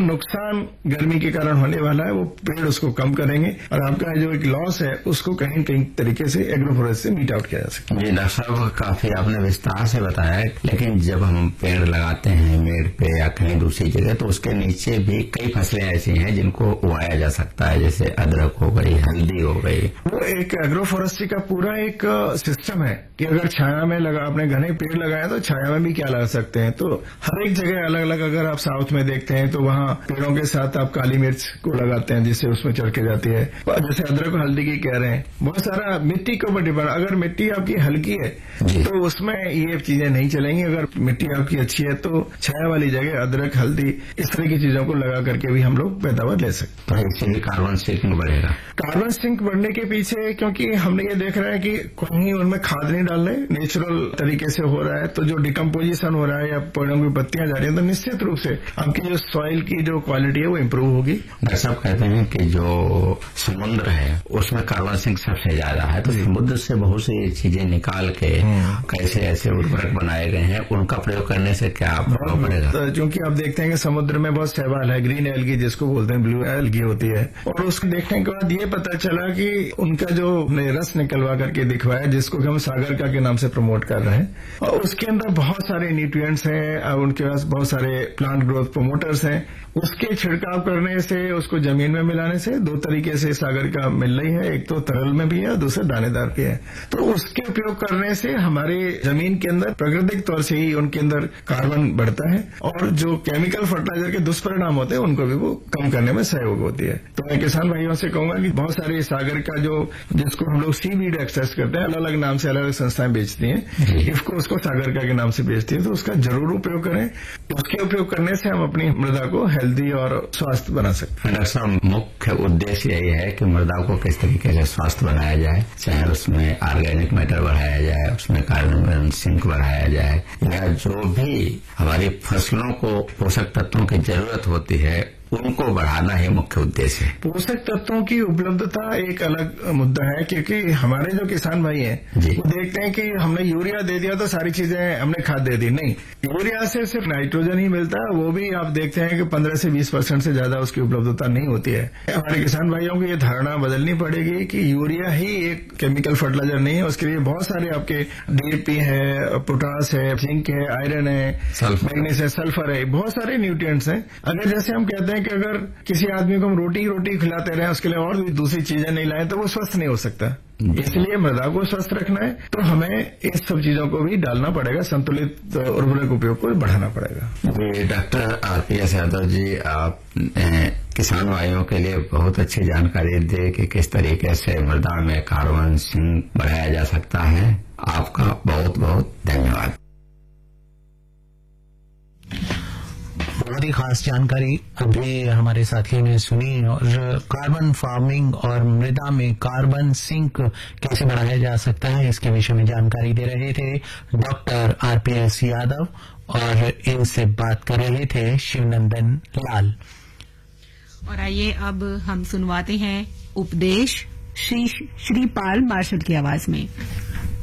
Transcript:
नुकसान गर्मी के कारण होने वाला है वो पेड़ उसको कम करेंगे और आपका जो एक लॉस है उसको कहीं न कहीं तरीके से एग्रोफोरेस्ट से मीट आउट किया जा सकता है। जी डॉक्टर साहब, काफी आपने विस्तार से बताया, लेकिन जब हम पेड़ लगाते हैं मेड़ पे या कहीं दूसरी जगह तो उसके नीचे भी कई फसलें ऐसी हैं जिनको उगाया जा सकता है, जैसे अदरक हो गई, हल्दी हो गई। वो एक एग्रोफोरेस्ट्री का पूरा एक सिस्टम है कि अगर छाया में लगा आपने घने पेड़ लगाए तो छाया में भी क्या लगा सकते हैं। तो हर एक जगह अलग अलग, अगर आप साउथ में देखते हैं तो वहाँ पेड़ों के साथ आप काली मिर्च को लगाते हैं जिससे उसमें चढ़ के जाती है। जैसे अदरक और हल्दी की कह रहे हैं, बहुत सारा मिट्टी के ऊपर डिपेंड। अगर मिट्टी आपकी हल्की है तो उसमें ये चीजें नहीं चलेंगी। अगर मिट्टी आपकी अच्छी है तो छाया वाली जगह अदरक, हल्दी, इस तरह की चीजों को लगा करके भी हम लोग पैदावार ले सकते हैं। इससे भी कार्बन सिंक बढ़ेगा। कार्बन सिंक बढ़ने के पीछे क्योंकि हमने ये देख रहे हैं कि कहीं उनमें खाद नहीं डाल रहे, नेचुरल तरीके से हो रहा है, तो जो डिकम्पोजिशन हो रहा है या पेड़ों की पत्तियां जा रही है तो निश्चित रूप से आपकी जो सॉइल की जो क्वालिटी है वो इम्प्रूव होगी। डॉक्टर साहब कहते हैं कि जो समुद्र है उसमें कार्बन सिंक सबसे ज्यादा है, तो समुद्र से बहुत सी चीजें निकाल के कैसे ऐसे उर्वरक बनाए गए हैं, उनका प्रयोग करने से क्या प्रभाव पड़ेगा? क्योंकि आप देखते हैं कि समुद्र में बहुत शैवाल है, ग्रीन एल्गी जिसको बोलते हैं, ब्लू एल्गी होती है, और उसको देखने के बाद ये पता चला कि उनका जो रस निकलवा करके दिखवाया जिसको हम सागरिका के नाम से प्रमोट कर रहे हैं, और उसके अंदर बहुत सारे न्यूट्रिएंट्स हैं और उनके पास बहुत सारे प्लांट ग्रोथ प्रमोटर्स हैं। उसके छिड़काव करने से, उसको जमीन में मिलाने से दो तरीके से सागरिका मिल रही है, एक तो तरल में भी है और दूसरा दानेदार भी है। तो उसके उपयोग करने से हमारे जमीन के अंदर प्राकृतिक तौर से ही उनके अंदर कार्बन बढ़ता है और जो केमिकल फर्टिलाइजर के दुष्परिणाम होते हैं उनको भी वो कम करने में सहयोग होती है। तो मैं किसान भाइयों से कहूंगा कि बहुत सारे सागरिका जिसको हम लोग सीवीड एक्सेस करते हैं, अलग अलग नाम से अलग अलग संस्थाएं बेचती हैं, इफको उसको सागरिका के नाम से बेचती है, तो उसका जरूर उपयोग करें। उसके उपयोग करने से हम अपनी मृदा को हेल्दी और स्वस्थ बना सकते हैं। डॉक्टर साहब, मुख्य उद्देश्य यही है कि मृदा को किस तरीके से स्वस्थ बनाया जाए, चाहे उसमें ऑर्गेनिक मैटर बढ़ाया जाए, उसमें कार्बन सिंक बढ़ाया जाए, या जो भी हमारी फसलों को पोषक तत्वों की जरूरत होती है उनको बढ़ाना ही मुख्य उद्देश्य है। पोषक तत्वों की उपलब्धता एक अलग मुद्दा है, क्योंकि हमारे जो किसान भाई हैं वो देखते हैं कि हमने यूरिया दे दिया तो सारी चीजें हमने खाद दे दी। नहीं, यूरिया से सिर्फ नाइट्रोजन ही मिलता है, वो भी आप देखते हैं कि 15 से 20% से ज्यादा उसकी उपलब्धता नहीं होती है। हमारे किसान भाइयों को ये धारणा बदलनी पड़ेगी कि यूरिया ही एक केमिकल फर्टिलाइजर नहीं है, उसके लिए बहुत सारे आपके डीएपी है, पोटास है, जिंक है, आयरन है, मैग्नीशियम है, सल्फर है, बहुत सारे न्यूट्रिएंट्स हैं। अगर जैसे हम कहते हैं कि अगर किसी आदमी को हम रोटी खिलाते रहे, उसके लिए और भी दूसरी चीजें नहीं लाएं तो वो स्वस्थ नहीं हो सकता। इसलिए मृदा को स्वस्थ रखना है तो हमें इस सब चीजों को भी डालना पड़ेगा, संतुलित उर्वरक उपयोग को बढ़ाना पड़ेगा। जी डॉक्टर आरपीएस यादव जी, आप किसान भाइयों के लिए बहुत अच्छी जानकारी दे कि किस तरीके से मृदा में कार्बन सिंक बढ़ाया जा सकता है। आपका बहुत बहुत धन्यवाद। बहुत ही खास जानकारी अभी हमारे साथियों ने सुनी, और कार्बन फार्मिंग और मृदा में कार्बन सिंक कैसे बढ़ाया जा सकता है इसके विषय में जानकारी दे रहे थे डॉक्टर आरपीएस यादव, और इनसे बात कर रहे थे शिवनंदन लाल। और आइए अब हम सुनवाते हैं उपदेश श्री श्रीपाल मार्शल की आवाज में।